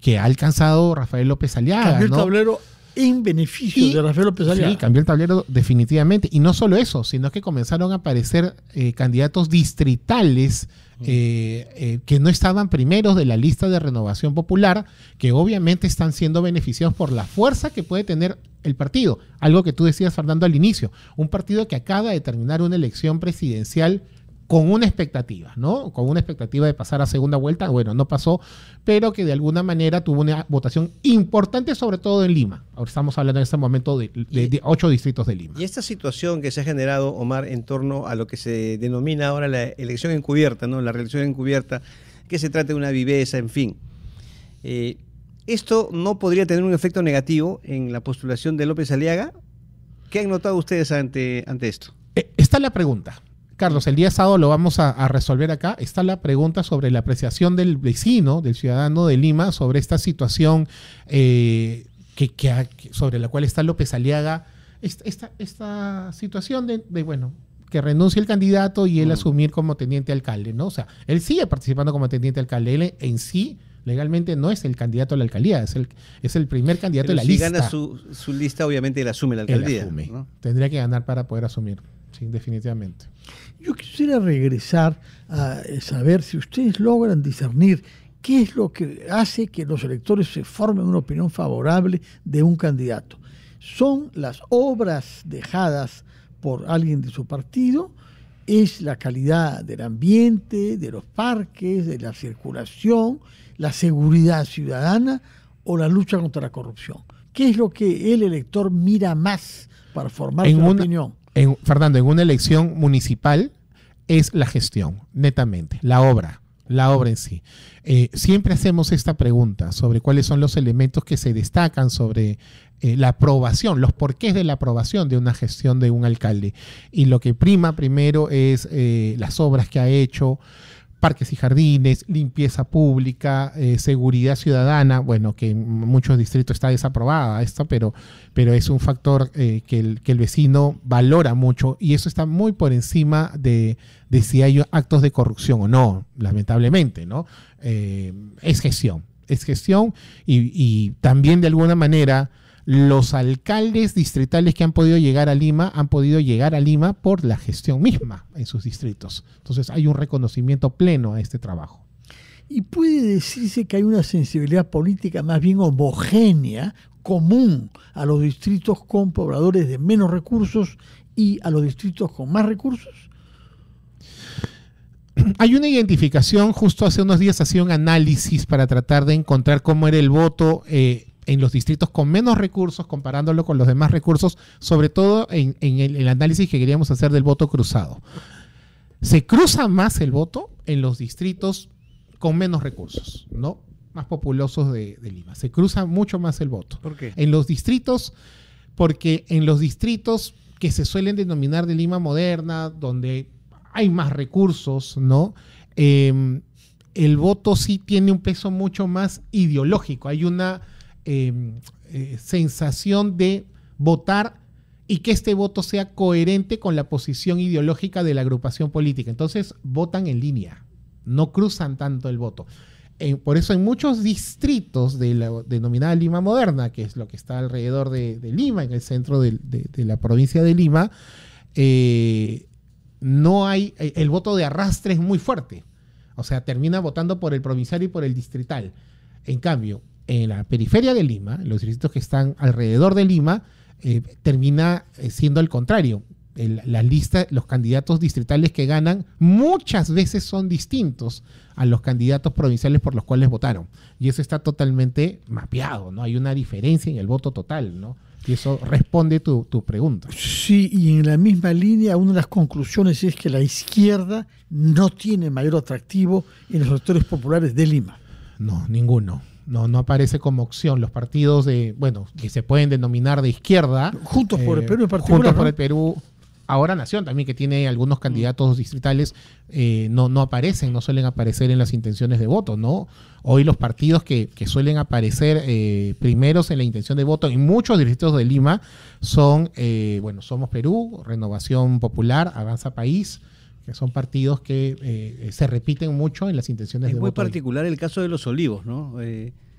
que ha alcanzado Rafael López Aliaga. Cambió el ¿no? tablero en beneficio de Rafael López Aliaga. Sí, cambió el tablero definitivamente. Y no solo eso, sino que comenzaron a aparecer candidatos distritales que no estaban primeros de la lista de Renovación Popular, que obviamente están siendo beneficiados por la fuerza que puede tener el partido. Algo que tú decías, Fernando, al inicio. Un partido que acaba de terminar una elección presidencial con una expectativa, ¿no? Con una expectativa de pasar a segunda vuelta. Bueno, no pasó, pero que de alguna manera tuvo una votación importante, sobre todo en Lima. Ahora estamos hablando en este momento de 8 distritos de Lima. Y esta situación que se ha generado, Omar, en torno a lo que se denomina ahora la elección encubierta, ¿no? La reelección encubierta, que se trata de una viveza, en fin. ¿Esto no podría tener un efecto negativo en la postulación de López Aliaga? ¿Qué han notado ustedes ante esto? Está la pregunta. Carlos, el día sábado lo vamos a resolver acá. Está la pregunta sobre la apreciación del vecino, del ciudadano de Lima, sobre esta situación sobre la cual está López Aliaga. Esta situación de bueno, que renuncie el candidato y él asumir como teniente alcalde, ¿no? O sea, él sigue participando como teniente alcalde. Él en sí legalmente no es el candidato a la alcalía, es el primer candidato de la lista. Si gana su lista, obviamente él asume la alcaldía. ¿No? Tendría que ganar para poder asumir, sí, definitivamente. Yo quisiera regresar a saber si ustedes logran discernir qué es lo que hace que los electores se formen una opinión favorable de un candidato. ¿Son las obras dejadas por alguien de su partido? ¿Es la calidad del ambiente, de los parques, de la circulación, la seguridad ciudadana o la lucha contra la corrupción? ¿Qué es lo que el elector mira más para formar su opinión? Fernando, en una elección municipal es la gestión, netamente, la obra en sí. Siempre hacemos esta pregunta sobre cuáles son los elementos que se destacan sobre la aprobación, los porqués de la aprobación de una gestión de un alcalde. Y lo que prima primero es las obras que ha hecho, parques y jardines, limpieza pública, seguridad ciudadana. Bueno, que en muchos distritos está desaprobada esto, pero es un factor que el vecino valora mucho, y eso está muy por encima de si hay actos de corrupción o no, lamentablemente, ¿no? Es gestión y también de alguna manera los alcaldes distritales que han podido llegar a Lima por la gestión misma en sus distritos. Entonces hay un reconocimiento pleno a este trabajo. Y puede decirse que hay una sensibilidad política más bien homogénea, común a los distritos con pobladores de menos recursos y a los distritos con más recursos. Hay una identificación. Justo hace unos días hacía un análisis para tratar de encontrar cómo era el voto en los distritos con menos recursos, comparándolo con los demás recursos, sobre todo en el análisis que queríamos hacer del voto cruzado. Se cruza más el voto en los distritos con menos recursos, ¿no? Más populosos de Lima. Se cruza mucho más el voto. ¿Por qué? Porque en los distritos que se suelen denominar de Lima moderna, donde hay más recursos, ¿no? El voto sí tiene un peso mucho más ideológico. Hay una sensación de votar y que este voto sea coherente con la posición ideológica de la agrupación política. Entonces votan en línea, no cruzan tanto el voto. Por eso en muchos distritos de la denominada Lima moderna, que es lo que está alrededor de Lima, en el centro de la provincia de Lima, no hay, el voto de arrastre es muy fuerte. O sea, termina votando por el provincial y por el distrital. En cambio, en la periferia de Lima, los distritos que están alrededor de Lima, termina siendo al contrario. La lista, los candidatos distritales que ganan muchas veces son distintos a los candidatos provinciales por los cuales votaron. Y eso está totalmente mapeado, ¿no? Hay una diferencia en el voto total, ¿no? Y eso responde tu pregunta. Sí, y en la misma línea, una de las conclusiones es que la izquierda no tiene mayor atractivo en los sectores populares de Lima. No, ninguno. No aparece como opción. Los partidos que se pueden denominar de izquierda. Juntos por el Perú en particular. Juntos por el Perú. Ahora Nación también, que tiene algunos candidatos distritales, no aparecen, no suelen aparecer en las intenciones de voto, ¿no? Hoy los partidos que suelen aparecer primeros en la intención de voto en muchos distritos de Lima son, Somos Perú, Renovación Popular, Avanza País, que son partidos que se repiten mucho en las intenciones de voto. Es muy particular el caso de Los Olivos, ¿no?